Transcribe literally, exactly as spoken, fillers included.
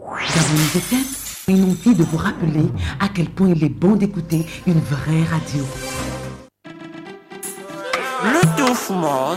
Gabon F M, une envie de vous rappeler à quel point il est bon d'écouter une vraie radio. Le doucement